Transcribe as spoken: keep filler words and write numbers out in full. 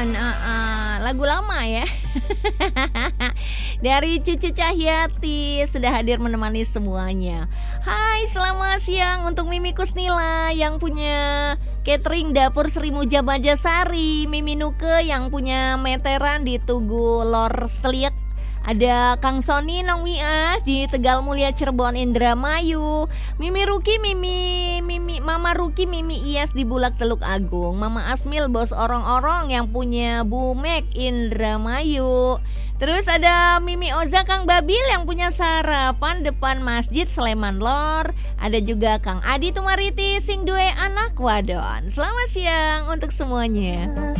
Wadon, uh, uh, lagu lama ya. Dari Cucu Cahyati sudah hadir menemani semuanya. Hai, selamat siang untuk Mimi Kusnila yang punya catering Dapur Sri Muja Majasari, Mimi Nuke yang punya meteran di Tugu Lor Seliek. Ada Kang Sony Nong Mia di Tegal Mulia Cirebon Indramayu, Mimi Ruki Mimi Mimi Mama Ruki Mimi Iyas di Bulak Teluk Agung, Mama Asmil bos orang-orang yang punya Bumek Indramayu. Terus ada Mimi Oza Kang Babil yang punya sarapan depan Masjid Sleman Lor. Ada juga Kang Adi Tumariti sing duwe anak wadon. Selamat siang untuk semuanya.